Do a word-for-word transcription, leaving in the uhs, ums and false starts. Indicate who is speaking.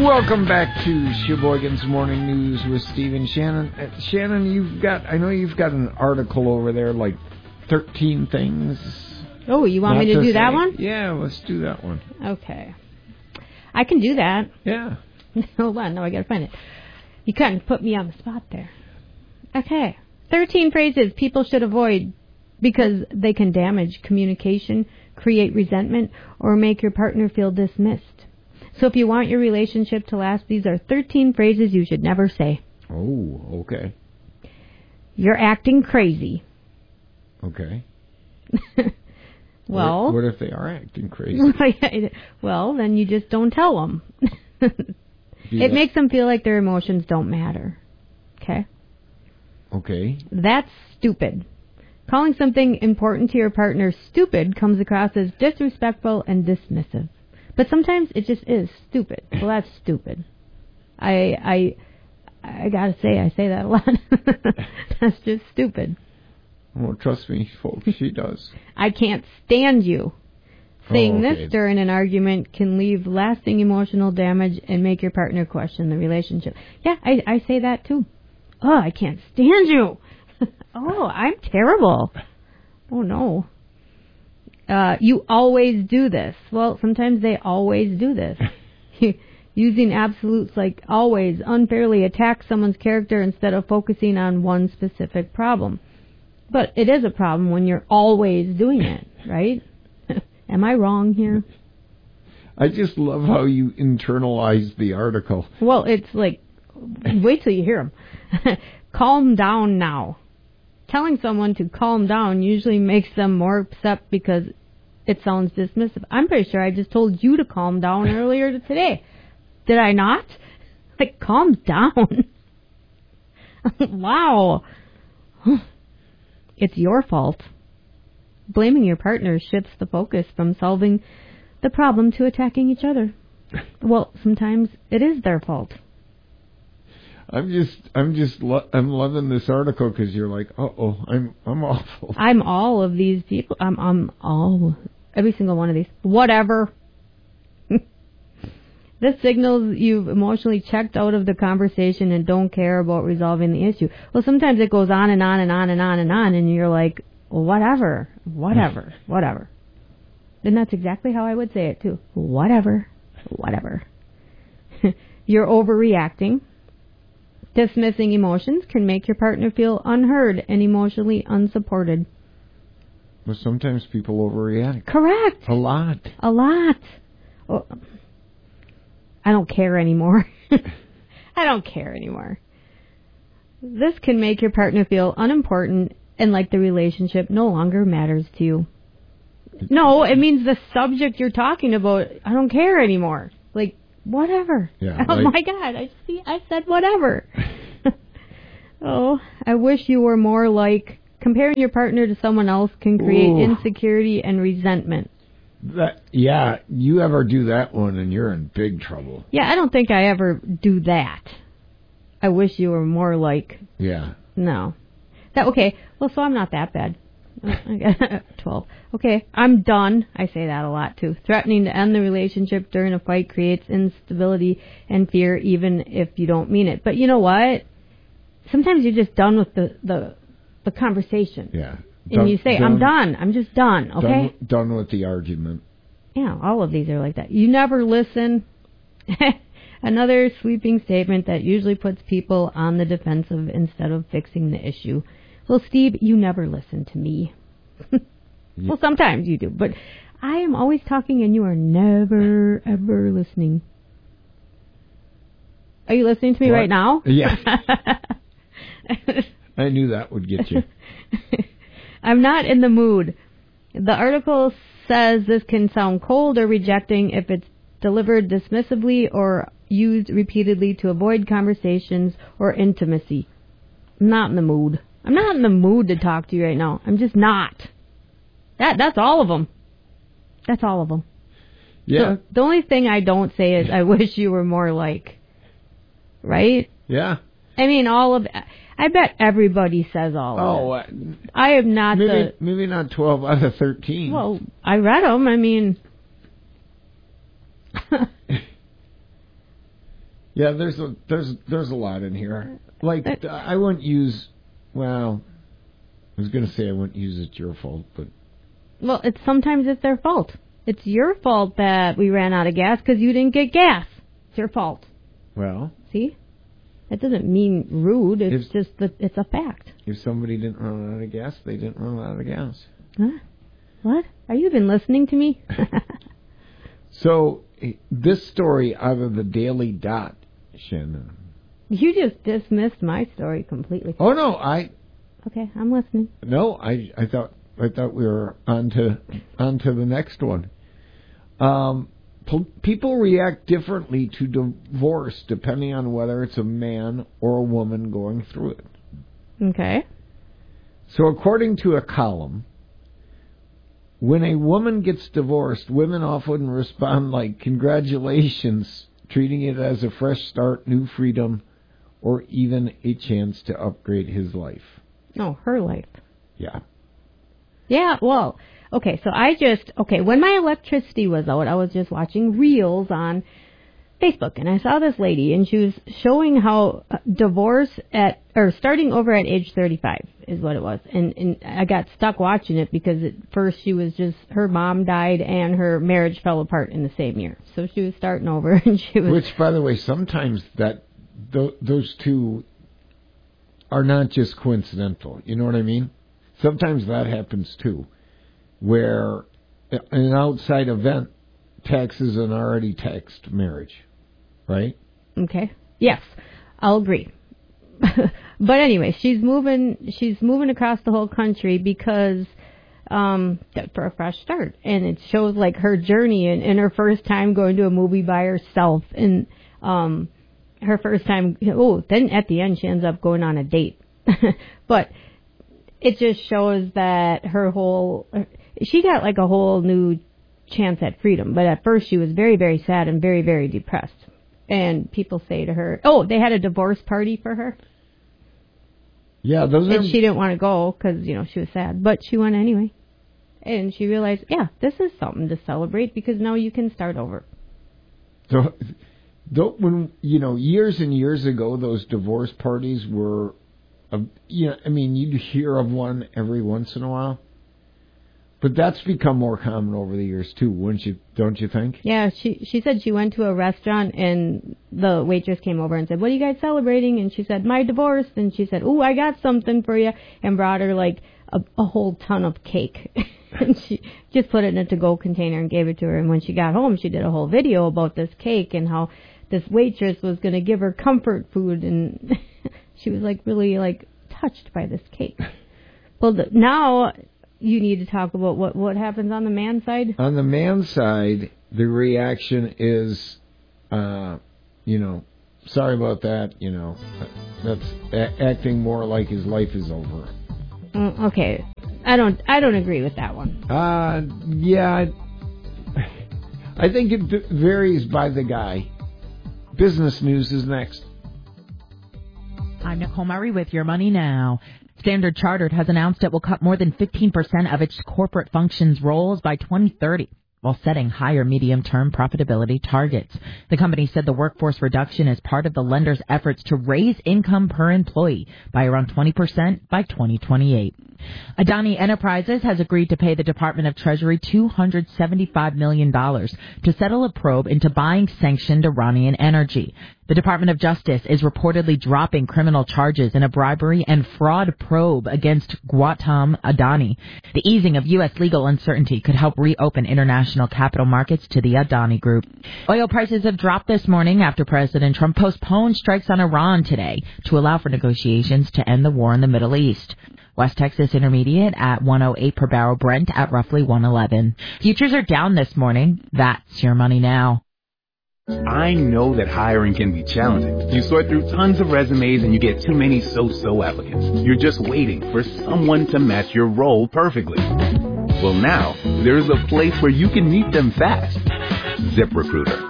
Speaker 1: Welcome back to Sheboygan's Morning News with Steve and Shannon. Uh, Shannon, you've got, I know you've got an article over there, like thirteen things.
Speaker 2: Oh, you want me to, to do say. that one?
Speaker 1: Yeah, let's do that one.
Speaker 2: Okay. I can do that.
Speaker 1: Yeah.
Speaker 2: Hold on, no, I gotta find it. You kind of put me on the spot there. Okay. thirteen phrases people should avoid because they can damage communication, create resentment, or make your partner feel dismissed. So if you want your relationship to last, these are thirteen phrases you should never say.
Speaker 1: Oh, okay.
Speaker 2: You're acting crazy.
Speaker 1: Okay.
Speaker 2: Well...
Speaker 1: What, what if they are acting crazy?
Speaker 2: Well, then you just don't tell them. It
Speaker 1: that?
Speaker 2: makes them feel like their emotions don't matter. Okay?
Speaker 1: Okay.
Speaker 2: That's stupid. Calling something important to your partner stupid comes across as disrespectful and dismissive. But sometimes it just is stupid. Well, that's stupid. I I I gotta say, I say that a lot. That's just stupid.
Speaker 1: Well, trust me, folks, she does.
Speaker 2: I can't stand you. Saying
Speaker 1: oh, okay.
Speaker 2: this during an argument can leave lasting emotional damage and make your partner question the relationship. Yeah, I, I say that too. Oh, I can't stand you. Oh, I'm terrible. Oh, no. Uh, you always do this. Well, sometimes they always do this. Using absolutes like always unfairly attack someone's character instead of focusing on one specific problem. But it is a problem when you're always doing it, right? Am I wrong here?
Speaker 1: I just love how you internalize the article.
Speaker 2: Well, it's like, wait till you hear them. Calm down now. Telling someone to calm down usually makes them more upset because it sounds dismissive. I'm pretty sure I just told you to calm down earlier today. Did I not? Like, calm down. Wow. It's your fault. Blaming your partner shifts the focus from solving the problem to attacking each other. Well, sometimes it is their fault.
Speaker 1: I'm just, I'm just, lo- I'm loving this article because you're like, uh oh, I'm, I'm awful.
Speaker 2: I'm all of these people. I'm, I'm all, every single one of these. Whatever. This signals you've emotionally checked out of the conversation and don't care about resolving the issue. Well, sometimes it goes on and on and on and on and on, and you're like, well, whatever, whatever, whatever. And that's exactly how I would say it too. Whatever, whatever. You're overreacting. Dismissing emotions can make your partner feel unheard and emotionally unsupported.
Speaker 1: But sometimes people overreact.
Speaker 2: Correct.
Speaker 1: A lot.
Speaker 2: A lot. Oh, I don't care anymore. I don't care anymore. This can make your partner feel unimportant and like the relationship no longer matters to you. No, it means the subject you're talking about, I don't care anymore. Like, whatever.
Speaker 1: Yeah,
Speaker 2: oh
Speaker 1: like,
Speaker 2: my God, I see. I said whatever. Oh, I wish you were more like, comparing your partner to someone else can create Ooh. insecurity and resentment.
Speaker 1: That, yeah, you ever do that one and you're in big trouble.
Speaker 2: Yeah, I don't think I ever do that. I wish you were more like...
Speaker 1: Yeah.
Speaker 2: No. That okay, well, so I'm not that bad. I got twelve. Okay, I'm done. I say that a lot, too. Threatening to end the relationship during a fight creates instability and fear, even if you don't mean it. But you know what? Sometimes you're just done with the, the, the conversation.
Speaker 1: Yeah.
Speaker 2: And
Speaker 1: Done,
Speaker 2: you say,
Speaker 1: done,
Speaker 2: I'm done. I'm just done, okay?
Speaker 1: Done, done with the argument.
Speaker 2: Yeah, all of these are like that. You never listen. Another sweeping statement that usually puts people on the defensive instead of fixing the issue. Well, Steve, you never listen to me. Well, sometimes you do, but I am always talking and you are never, ever listening. Are you listening to me what? right now?
Speaker 1: Yeah. I knew that would get you.
Speaker 2: I'm not in the mood. The article says this can sound cold or rejecting if it's delivered dismissively or used repeatedly to avoid conversations or intimacy. I'm not in the mood. I'm not in the mood to talk to you right now. I'm just not. That That's all of them. That's all of them.
Speaker 1: Yeah.
Speaker 2: So the only thing I don't say is I wish you were more like. Right?
Speaker 1: Yeah.
Speaker 2: I mean, all of... I bet everybody says all
Speaker 1: oh,
Speaker 2: of it. Uh, I am not
Speaker 1: maybe,
Speaker 2: the...
Speaker 1: Maybe not twelve out of thirteen.
Speaker 2: Well, I read them. I mean...
Speaker 1: Yeah, there's a there's there's a lot in here. Like I wouldn't use. Well, I was gonna say I wouldn't use it's your fault, but
Speaker 2: well, it's sometimes it's their fault. It's your fault that we ran out of gas because you didn't get gas. It's your fault.
Speaker 1: Well,
Speaker 2: see, that doesn't mean rude. It's
Speaker 1: if,
Speaker 2: just that it's a fact.
Speaker 1: If somebody didn't run out of gas, they didn't run out of gas.
Speaker 2: Huh? What? Are you even listening to me?
Speaker 1: So this story out of the Daily Dot. Shannon.
Speaker 2: You just dismissed my story completely.
Speaker 1: Oh no, I.
Speaker 2: Okay, I'm listening.
Speaker 1: No, I I thought I thought we were on to on to the next one. Um, p- people react differently to divorce depending on whether it's a man or a woman going through it.
Speaker 2: Okay.
Speaker 1: So according to a column, when a woman gets divorced, women often respond like congratulations, treating it as a fresh start, new freedom, or even a chance to upgrade his life.
Speaker 2: No, her life.
Speaker 1: Yeah.
Speaker 2: Yeah, well, okay, so I just, okay, when my electricity was out, I was just watching reels on Facebook, and I saw this lady, and she was showing how divorce at, or starting over at age thirty-five is what it was. And, and I got stuck watching it because at first she was just, her mom died and her marriage fell apart in the same year. So she was starting over, and she was...
Speaker 1: Which, by the way, sometimes that th- those two are not just coincidental. You know what I mean? Sometimes that happens too, where an outside event taxes an already taxed marriage, right?
Speaker 2: Okay. Yes, I'll agree. But anyway, she's moving. She's moving across the whole country because um, for a fresh start, and it shows like her journey and, and her first time going to a movie by herself, and um, her first time. Oh, then at the end she ends up going on a date, but it just shows that her whole she got like a whole new chance at freedom. But at first she was very, very sad and very, very depressed. And people say to her, oh, they had a divorce party for her.
Speaker 1: Yeah, those are...
Speaker 2: And she didn't want to go because, you know, she was sad. But she went anyway. And she realized, yeah, this is something to celebrate because now you can start over.
Speaker 1: So, when, you know, years and years ago, those divorce parties were, uh, you know, I mean, you'd hear of one every once in a while. But that's become more common over the years too, wouldn't you? Don't you think?
Speaker 2: Yeah, she she said she went to a restaurant and the waitress came over and said, "What are you guys celebrating?" And she said, "My divorce." And she said, "Ooh, I got something for you," and brought her like a, a whole ton of cake. And she just put it in a to-go container and gave it to her. And when she got home, she did a whole video about this cake and how this waitress was going to give her comfort food, and she was like really like touched by this cake. Well, the, now. You need to talk about what, what happens on the man side?
Speaker 1: On the man side, the reaction is, uh, you know, sorry about that, you know, that's a- acting more like his life is over.
Speaker 2: Mm, okay. I don't I don't agree with that one.
Speaker 1: Uh, yeah. I, I think it d- varies by the guy. Business news is next.
Speaker 3: I'm Nicole Murray with Your Money Now. Standard Chartered has announced it will cut more than fifteen percent of its corporate functions roles by twenty thirty, while setting higher medium-term profitability targets. The company said the workforce reduction is part of the lender's efforts to raise income per employee by around twenty percent by twenty twenty-eight. Adani Enterprises has agreed to pay the Department of Treasury two hundred seventy-five million dollars to settle a probe into buying sanctioned Iranian energy. The Department of Justice is reportedly dropping criminal charges in a bribery and fraud probe against Gautam Adani. The easing of U S legal uncertainty could help reopen international capital markets to the Adani Group. Oil prices have dropped this morning after President Trump postponed strikes on Iran today to allow for negotiations to end the war in the Middle East. West Texas Intermediate at one oh eight per barrel, Brent at roughly one eleven. Futures are down this morning. That's Your Money Now.
Speaker 4: I know that hiring can be challenging. You sort through tons of resumes and you get too many so-so applicants. You're just waiting for someone to match your role perfectly. Well, now, there's a place where you can meet them fast. ZipRecruiter.